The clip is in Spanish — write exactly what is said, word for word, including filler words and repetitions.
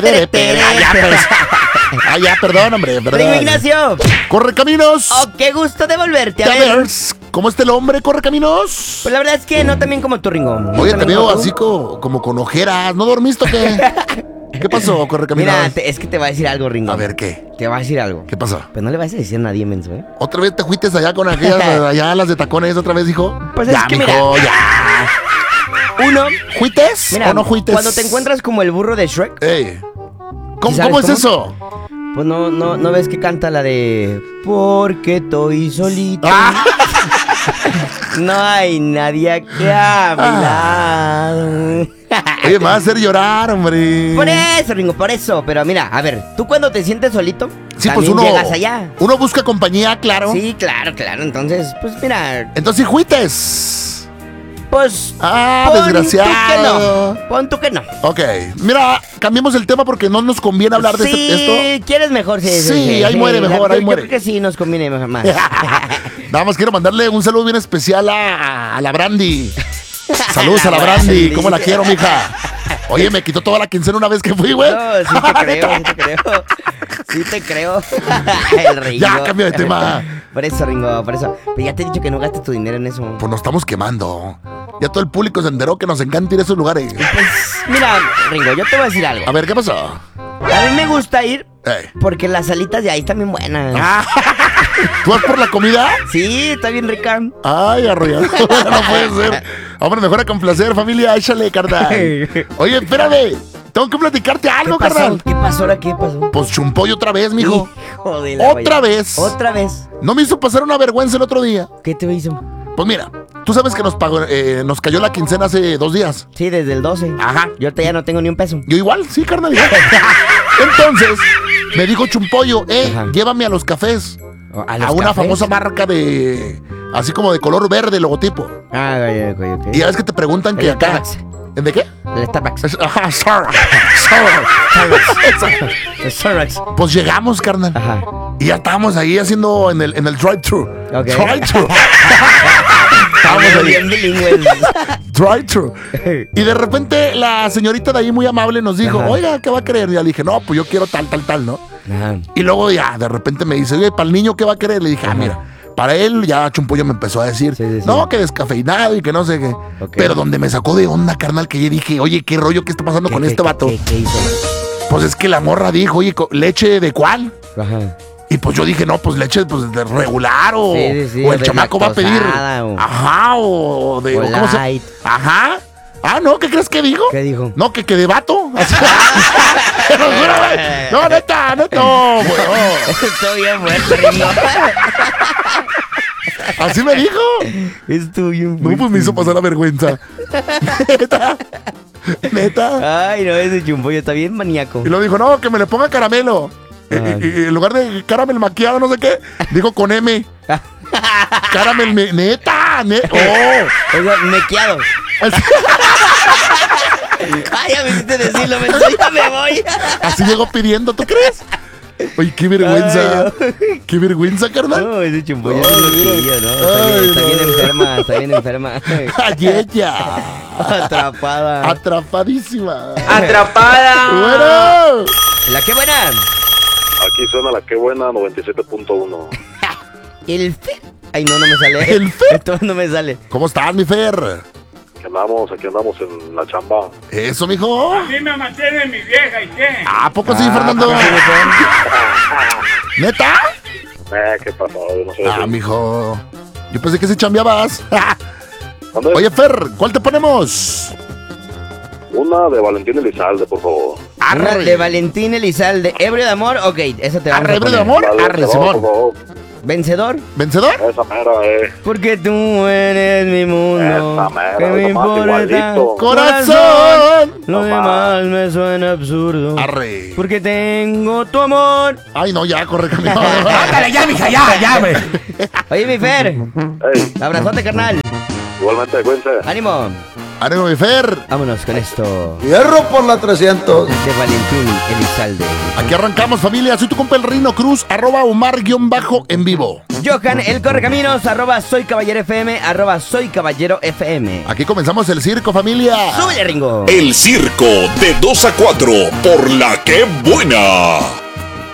Ah, ya, pues. Ah, ya, perdón, hombre, perdón. Ringo Ignacio. Corre caminos. Oh, qué gusto de volverte a Ya ver. ves, ¿cómo está el hombre, corre caminos? Pues la verdad es que no tan bien como tú, Ringo. No Oye, tan te bien veo como tú. así co- como con ojeras. ¿No dormiste o qué? ¿Qué pasó, corre caminos? Mira, te- es que te voy a decir algo, Ringo. A ver, ¿qué? Te voy a decir algo. ¿Qué pasó? Pues no le vas a decir a nadie, menso, ¿eh? ¿Otra vez te fuiste allá con aquellas, allá las de tacones, otra vez, hijo? Pues es ya, que mijo, mira. ya. Uno, ¿Juites mira, o no juites? cuando te encuentras como el burro de Shrek, Ey. ¿Cómo, ¿sabes ¿cómo es cómo? eso? pues no, no, no ves que canta la de Porque estoy solito. Ah. No hay nadie aquí a mi Ah. lado. Oye, me va a hacer llorar, hombre. Por eso, Ringo, por eso. Pero mira, a ver, tú cuando te sientes solito, Sí, pues también uno. llegas allá. Uno busca compañía, claro. Sí, claro, claro. Entonces, pues mira, Entonces, juites. pues. Ah, pon desgraciado. tú que no. Pon tú que no. Ok, mira, cambiemos el tema porque no nos conviene hablar de sí, este- esto. quieres mejor, sí. Sí, ahí muere mejor, yo- ahí yo muere. creo que sí nos conviene mejor más. Nada más quiero mandarle un saludo bien especial a, a la Brandy. Saludos a la Brandy, ¿cómo la quiero, mija? Oye, me quitó toda la quincena una vez que fui, güey. No, sí te creo, sí te creo. Sí te creo. El Ringo. Ya, cambio de tema. Por eso, Ringo, por eso. Pero ya te he dicho que no gastes tu dinero en eso. Pues nos estamos quemando. Ya todo el público se enteró que nos encanta ir a esos lugares. Pues, mira, Ringo, yo te voy a decir algo. A ver, ¿qué pasó? A mí me gusta ir Ey. porque las salitas de ahí están bien buenas. Ah, ¿tú vas por la comida? Sí, está bien rica. Ay, arrollado. No puede ser. Hombre, mejor a complacer, familia. Échale, carnal. Oye, espérame. Tengo que platicarte algo, ¿Qué pasó? carnal. ¿Qué pasó ahora? ¿Qué pasó? Pues chumpollo otra vez, mijo. Hijo de la Otra vaya. vez. Otra vez. No me hizo pasar una vergüenza el otro día. ¿Qué te hizo? Pues mira, tú sabes que nos pagó, eh, nos cayó la quincena hace dos días. Sí, desde el doce. Ajá. Yo ahorita ya no tengo ni un peso. Yo igual, sí, carnal. Entonces, me dijo Chumpollo, eh, Ajá. llévame a los cafés. ¿A, A, los una cafés? famosa marca de. Así como de color verde, logotipo. Ah, ok, ok, ok. Y ya ves que te preguntan que El acá. Starbucks. ¿De qué? El Starbucks. Es- Ajá, Starbucks. Starbucks. El Starbucks. Pues llegamos, carnal. Ajá. Y ya estábamos ahí haciendo en el, en el drive-thru. Ok. Drive-thru. Estábamos ahí. Bien bilingües. Drive-thru. Y de repente la señorita de ahí muy amable nos dijo, Ajá. oiga, ¿qué va a querer? Y ya le dije, no, pues yo quiero tal, tal, tal, ¿no? Ajá. Y luego ya de repente me dice, oye, ¿para el niño qué va a querer? Le dije, ah, Ajá. mira, para él ya Chumpollo me empezó a decir, Sí, sí, sí. no, que descafeinado y que no sé qué. Ok. Pero donde me sacó de onda, carnal, que yo dije, oye, ¿qué rollo que está pasando ¿Qué, con qué, este qué, vato? ¿Qué, qué hizo? Pues es que la morra dijo, oye, co- ¿leche de cuál? Ajá. Y pues yo dije, no, pues leche pues, de regular o, Sí, sí, sí, o o el de chamaco va a pedir. lactosada, o- Ajá, o de. O o ¿cómo se- light. Ajá. Ah, no, ¿qué crees que dijo? ¿Qué dijo? No, que que de vato. Así- Te lo juro, güey. No, neta, neta. No, güey, no. Estoy bien fuerte, Ringo. Así me dijo. Estoy bien No, fuerte. pues me hizo pasar la vergüenza. Neta. Neta. Ay, no, ese chumpollo está bien maníaco. Y luego dijo, no, que me le ponga caramelo. Y, Ay. y- y en lugar de caramel maquillado, no sé qué, dijo con M. Caramel, me- neta, ne- oh. O sea, mequeado. Ay, ya me hiciste decirlo, me ya me voy. Así llegó pidiendo, ¿tú crees? Oye, qué vergüenza. Ay, Qué vergüenza, carnal. No, ese chumpollo Ay, es loquillo, ¿no? Está, ay, bien, está no. bien enferma, está bien enferma. Ay, ella. Atrapada. Atrapadísima. ¡Atrapada! Bueno. La que buena. Aquí suena la que buena noventa y siete punto uno. El Fer. Ay, no, no me sale. ¿El Fer? Esto no me sale. ¿Cómo estás, mi Fer? Aquí andamos, aquí andamos en la chamba. Eso, mijo. Sí me mantiene mi vieja, ¿y qué? ¿A poco sí, Ah, Fernando? ¿cómo se me ¿Neta? Eh, ¿qué pasó? Yo no sé. Ah, mijo. Yo pensé que sí chambeabas. ¿Dónde? Oye, Fer, ¿cuál te ponemos? Una de Valentín Elizalde, por favor. Una de Valentín Elizalde. ¿Ebrio de amor? Ok, esa te vamos Arre, a ¿ebrio de poner. amor? La de- Arre, por Simón. favor. ¿Vencedor? ¿Vencedor? Esa mera, eh. Porque tú eres mi mundo. Esa mera, ¿Qué me esa más importa? igualito. ¡Corazón! Lo Mamá. demás me suena absurdo. Arre. Porque tengo tu amor. Ay, no, ya, corre camino. Ándale, ya, mija, ya, ya, güey. Oye, mi Fer. Ey, Abrazote, carnal. igualmente, cuídense. Ánimo. Ánimo, mi Fer. Vámonos con esto Hierro por la trescientos. de Valentín Elizalde. Aquí arrancamos, familia. Soy tu compa el Rino Cruz, arroba Omar guión bajo en vivo. Johan El Correcaminos, arroba Soy Caballero F M, arroba Soy Caballero F M. Aquí comenzamos el circo, familia. ¡Súbele, Ringo! El circo de dos a cuatro por la que buena.